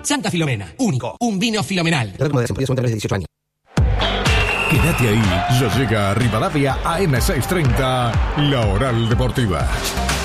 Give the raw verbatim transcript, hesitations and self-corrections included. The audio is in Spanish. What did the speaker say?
Santa Filomena, único, un vino filomenal. de dieciocho años. Quédate ahí, ya llega a Rivadavia A M seiscientos treinta, La Oral Deportiva.